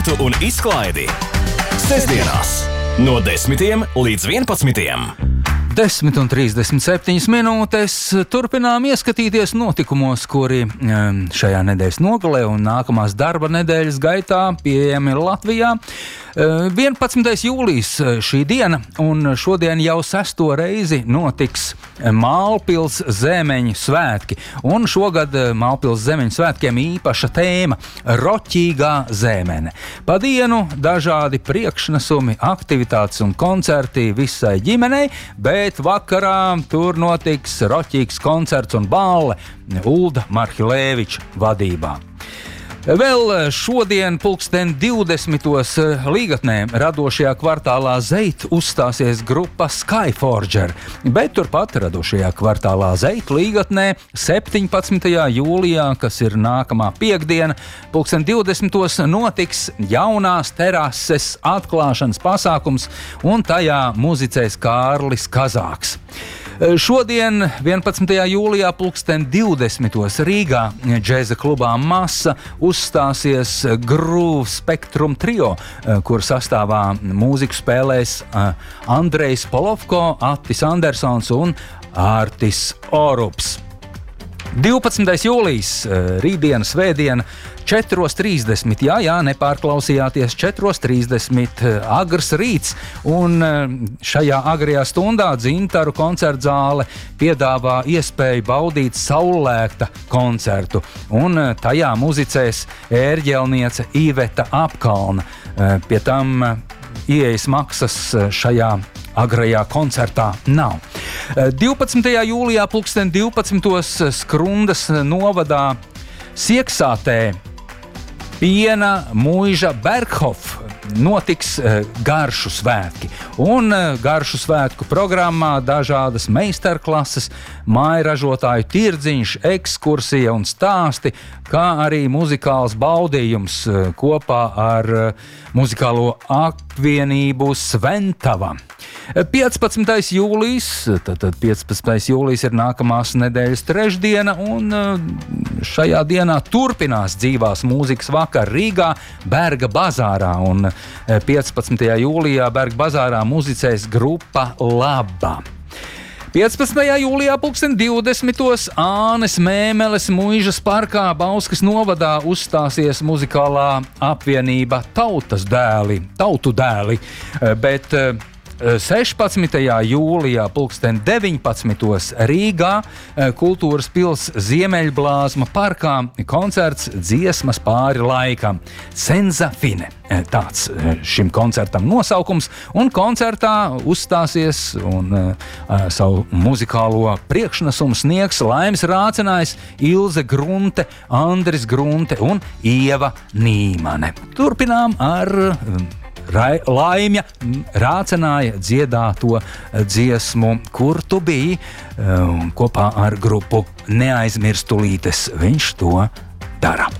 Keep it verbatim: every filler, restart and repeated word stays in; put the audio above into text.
Tu un izklaidi. Sestdienās no desmitiem līdz vienpadsmitiem. Desmit un trīsdesmit septiņas minūtes. Turpinām ieskatīties notikumos, kuri šajā nedēļas nogalē un nākamās darba nedēļas gaitā pieejami Latvijā. vienpadsmitais jūlijs šī diena, un šodien jau sesto reizi notiks Mālpils Zemeņu svētki. Un šogad Mālpils Zemeņu svētkiem īpaša tēma – roķīgā zemene. Pa dienu dažādi priekšnesumi, aktivitātes un koncerti visai ģimenei, bet vakarā tur notiks roķīgs koncerts un balle Ulda Marhilēviča vadībā. Vēl šodien pulksten divdesmitos Līgatnē radošajā kvartālā Zeit uzstāsies grupa Skyforger, bet turpat radošajā kvartālā Zeit Līgatnē septiņpadsmitajā jūlijā, kas ir nākamā piektdiena, pulksten divdesmitos notiks jaunās terases atklāšanas pasākums, un tajā muzicēs Kārlis Kazāks. Šodien, vienpadsmitajā jūlijā, pulksten divdesmitos Rīgā džēza klubā Masa uzstāsies Groove Spectrum trio, kur sastāvā mūziku spēlēs Andrejs Polovko, Attis Andersons un Ārtis Orups. divpadsmitais jūlijs, rītdiena, svētdiena, četros trīsdesmit, jā, jā, nepārklausījāties, četros trīsdesmit agrs rīts, un šajā agrajā stundā Dzintaru koncertzāle piedāvā iespēju baudīt saulēkta koncertu, un tajā muzicēs ērģelniece Iveta Apkalna. Pie tam ieejas maksas šajā agrajā koncertā nav. divpadsmitajā jūlijā pulksten divpadsmitos Skrundas novadā Sieksātē Piena Muiža Berghof notiks garšu svētki. Un garšu svētku programmā dažādas meistarklases, mājražotāju tirdziņš, ekskursija un stāsti, kā arī muzikāls baudījums kopā ar muzikālo apvienību Sventava. piecpadsmitais jūlijs, tad piecpadsmitais jūlijs ir nākamās nedēļas trešdiena, un šajā dienā turpinās dzīvās mūzikas vakar Rīgā Berga bazārā, un piecpadsmitajā jūlijā Berga bazārā muzicēs grupa Laba. piecpadsmitajā jūlijā pulksten divdesmitos Ānes Mēmeles Muižas parkā Bauskas novadā uzstāsies muzikālā apvienība Tautas dēli, Tautu dēli, bet sešpadsmitajā jūlijā pulksten deviņpadsmitos Rīgā Kultūras pils Ziemeļblāzma parkā koncerts Dziesmas pāri laikam. Senza fine. Tāds šim koncertam nosaukums, un koncertā uzstāsies un uh, savu muzikālo priekšnesumu sniegs Laimis Rācenājs, Ilze Grunte, Andris Grunte un Ieva Nīmane. Turpinām ar uh, Laimja Rācenāja dziedāto dziesmu Kur tu biji, kopā ar grupu Neaizmirstulītes viņš to dara.